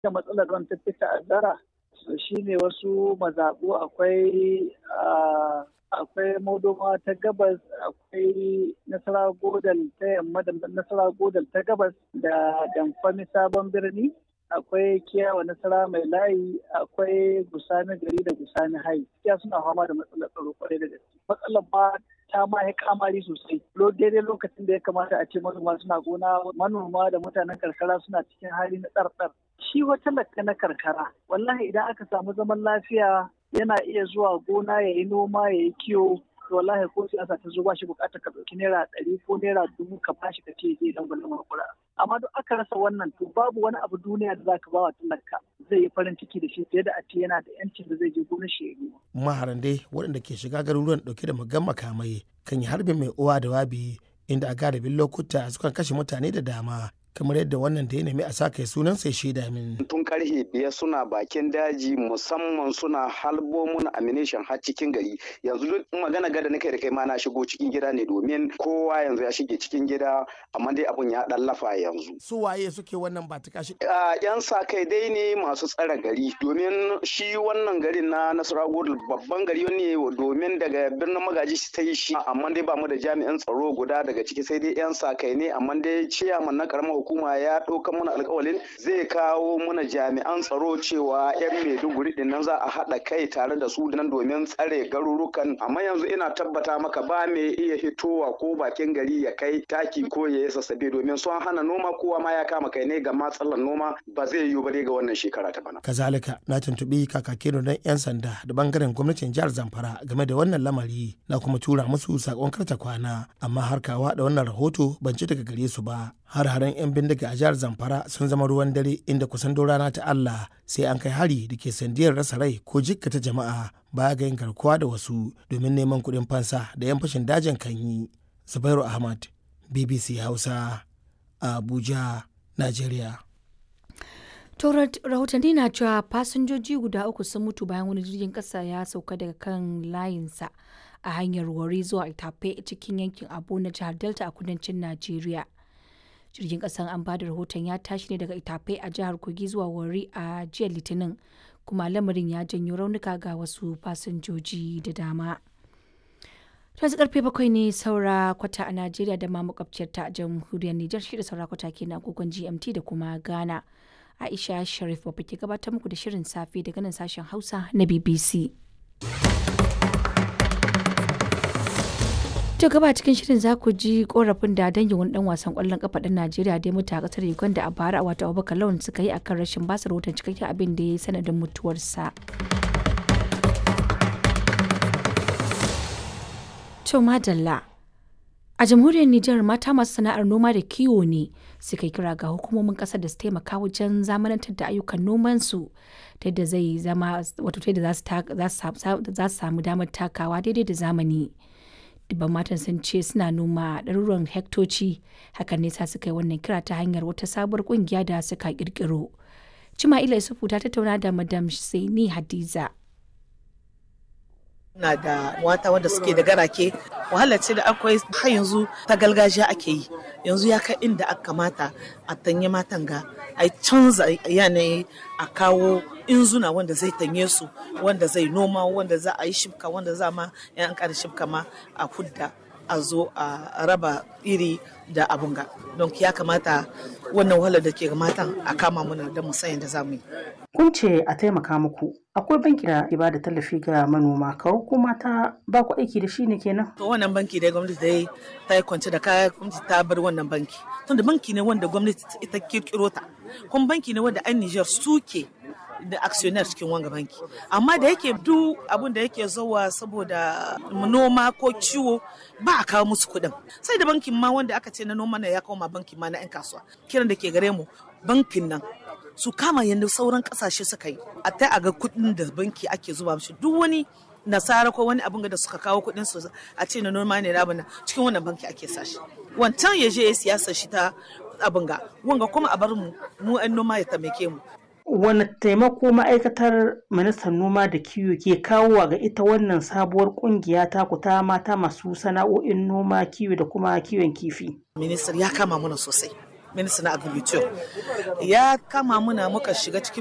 Da matsalar ruwan ta fi ta'azzara shine wasu mazaɓu akwai Modoma ta gabas, akwai Nasarawa Godal ta yamma da Nasarawa Godal ta gabas da Damfami Sabon Birni, akwai Kiyawa Nasarawa Mai Layi, akwai Gusani Gari da Gusani Hai. Gaskiya suna fama da matsalar tsaro kwarai da gaske. Matsalar ba ta ma ya kamari sosai. Daidai lokacin da ya kamata a ce manoma suna gona, manoma da mutanen karkara suna cikin hali na tsartsar. Shi wata lakka na karkara, wallahi idan aka samu zaman lafiya yana iya zuwa gona ya yi noma ya yi kiwo, to wallahi ko siyasa ta zo ba shi bukatar ka ɗauki naira 100 ko naira 1000 ka bashi ka ce zai dan gwalin makura. Amma duk aka rasa wannan to babu wani abu duniya da zaka ba wa talaka zai yi farin ciki da shi fiye da a ce yana da yancin da zai je gonar shi ya yi. Maharan dai waɗanda ke shiga garuruwan ɗauke da muggan makamai kan yi harbin mai uwa da wabi, inda a galibin lokuta sukan kashe mutane da dama, kamar yadda wannan da ya nemi a saka sunan sai shaida min. Tun karfe 5 suna bakin daji, musamman suna halbo mun ammunition har cikin gari. Yanzu duk magana gada nake da kai ma na shigo cikin gida ne, domin kowa yanzu ya shige cikin gida, amma dai abun ya dan lafa yanzu. Su waye suke wannan ba ta kashi? Yan sa kai dai ne masu tsare gari, domin shi wannan garin na Nasarawa babban gari ne, domin daga birnin Magaji ta yi shi, amma dai ba mu da jami'an tsaro guda daga ciki, sai dai yan sa kai ne, amma dai ciyaman na karamar hukuma ya ɗauka mana alƙawalin zai kawo mana jami'an tsaro cewa 'yan Maiduguri din nan za a haɗa kai tare da su nan domin tsare garurukan. Amma yanzu ina tabbata maka ba mai iya hitowa ko bakin gari ya kai taki ko ya yi sassabe, domin sun hana noma, kowa ma ya kama kai ne ga matsalar noma, ba zai yiwu ba dai ga wannan shekara ta bana. Kazalika na tuntuɓi kakakin rundunar 'yan sanda da bangaren gwamnatin jihar Zamfara game da wannan lamari, na kuma tura musu sakon karta kwana, amma har kawa da wannan rahoto ban ci daga gare su ba. Har-haren 'yan bindiga a jihar Zamfara sun zama ruwan dare, inda kusan don rana ta Allah sai an kai hari da ke sandiyar rasa rai ko jikkata jama'a baya ga yin garkuwa da wasu domin neman kuɗin fansa da 'yan fashin dajin kan yi. Zubairu Ahmad, BBC Hausa, Abuja, Najeriya. To rahotanni na cewa fasinjoji guda 3 sun mutu bayan wani jirgin ƙasa ya sauka daga kan layinsa a hanyar Warri zuwa Itape cikin yankin Abo na jihar Delta a kudancin Najeriya. Jirgin kasan an bada rahoton ya tashi ne daga Itape a jihar Kogi zuwa Warri a jiya Litinin, kuma lamarin ya janyo raunuka ga wasu fasinjoji da dama. Yanzu karfe 7 ne saura kwata a Najeriya da ma makwabciyar ta jamhuriyar Nijar, shi da saura kwata ke na agogon GMT da kuma Ghana. Aisha Sharif babba ke gabatar muku da shirin safe daga nan sashen Hausa na BBC. To gaba cikin shirin za ku ji korafin da dangin wani dan wasan kwallon kafa ɗan Najeriya da ya mutu a kasar Uganda a bara, wato Abubakar Lawan, suka yi akan rashin basa rahoton cikakken abin da ya yi sanadin mutuwarsa. To madalla. A jamhuriyar Nijar, mata masu sana'ar noma da kiwo ne suka yi kira ga hukumomin kasar da su taimaka wajen zamanantar da ayyukan nomansu ta yadda zai zama, wato ta yadda za su samu damar takawa daidai da zamani. Dubban matan sun ce suna noma ɗaruruwan hektoci, hakan ne sa suka yi wannan kira ta hanyar wata sabuwar ƙungiya da suka ƙirƙiro. Cima'ila Isufu ta tattauna da Madam Saini Hadiza. Na da mata wanda suke da garake, wahala ce da akwai har yanzu ta gargajiya ake yi, yanzu ya kai inda aka kamata a tanye matan ga a canza yanayi, a kawo inzuna wanda zai tanye su, wanda zai noma, wanda za a yi shibka, wanda za ma yan an ƙara shibka ma a hudda a zo a raba iri da abunga. Don ya kamata wannan wahalar da ke ga matan a kama muna da musayin da za mu yi. Kun ce a taimaka muku, akwai banki da ke bada tallafi ga manoma, kawo kuma ta ba ku aiki da shi ne kenan? To wannan banki dai gwamnati ta yi kwance da kaya, gwamnati ta bar wannan banki. Tunda banki ne wanda gwamnati ita kirkiro ta, kuma banki ne wanda an Nijar suke da actionnaire cikin wanga banki. Amma da yake duk abin da yake zuwa saboda noma ko ciwo ba a kawo musu kuɗin. Sai da bankin ma wanda aka ce na noma na ya koma bankin ma na 'yan kasuwa. Kiran da ke gare mu, bankin nan su kama yadda sauran kasashe suka yi, a ta a ga kuɗin da banki ake zuba mishi, duk wani nasara ko wani abin da suka kawo kuɗin su a ce na noma ne rabana cikin wannan banki ake sashi. Wancan ya je ya siyasa shi ta abin ga, wanga kuma a bar mu 'yan noma ya taimake mu. Wani taimako ma'aikatar ministan noma da kiwo ke kawowa ga ita wannan sabuwar kungiya ta ku ta mata masu sana'o'in noma, kiwo da kuma kiwon kifi? Ministan ya kama mana sosai. minister na agriculture ya kama muna muka shiga cikin